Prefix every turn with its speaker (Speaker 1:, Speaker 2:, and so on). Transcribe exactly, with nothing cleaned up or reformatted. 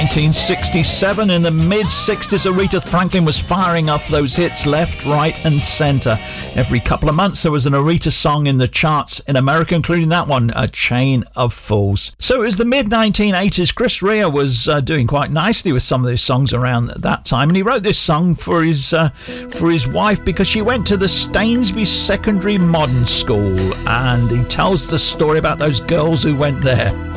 Speaker 1: nineteen sixty-seven. In the mid-sixties, Aretha Franklin was firing off those hits left, right and centre. Every couple of months there was an Aretha song in the charts in America, including that one, A Chain of Fools. So it was the mid nineteen eighties. Chris Rea was uh, doing quite nicely with some of his songs around that time, and he wrote this song for his uh, for his wife because she went to the Stainsby Secondary Modern School, and he tells the story about those girls who went there.